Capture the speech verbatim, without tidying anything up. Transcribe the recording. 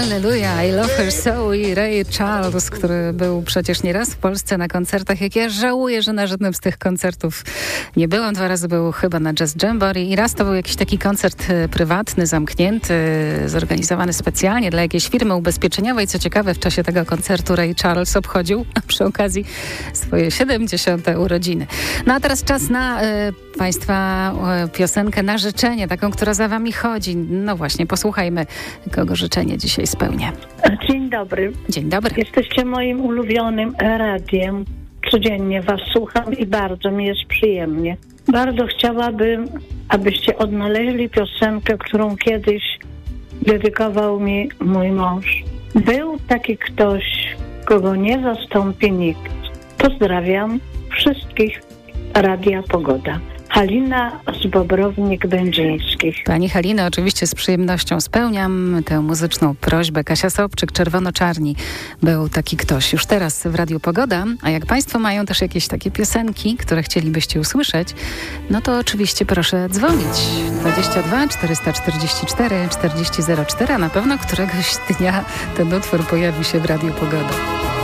Hallelujah, I Love Her So i Ray Charles, który był przecież nieraz w Polsce na koncertach. Jak ja żałuję, że na żadnym z tych koncertów nie byłam. Dwa razy był chyba na Jazz Jamboree i raz to był jakiś taki koncert prywatny, zamknięty, zorganizowany specjalnie dla jakiejś firmy ubezpieczeniowej. Co ciekawe, w czasie tego koncertu Ray Charles obchodził przy okazji swoje siedemdziesiąte urodziny. No a teraz czas na y, Państwa y, piosenkę na życzenie, taką, która za Wami chodzi. No właśnie, posłuchajmy, kogo życzenie dzisiaj spełnia. Dzień dobry. Dzień dobry. Jesteście moim ulubionym radiem. Codziennie Was słucham i bardzo mi jest przyjemnie. Bardzo chciałabym, abyście odnaleźli piosenkę, którą kiedyś dedykował mi mój mąż. Był taki ktoś, kogo nie zastąpi nikt. Pozdrawiam wszystkich Radia Pogoda. Halina z Bobrownik Będzińskich. Pani Halino, oczywiście z przyjemnością spełniam tę muzyczną prośbę. Kasia Sobczyk, Czerwono-Czarni. Był taki ktoś już teraz w Radiu Pogoda. A jak Państwo mają też jakieś takie piosenki, które chcielibyście usłyszeć, no to oczywiście proszę dzwonić. dwadzieścia dwa czterysta czterdzieści cztery czterdzieści zero cztery. A na pewno któregoś dnia ten utwór pojawi się w Radiu Pogoda.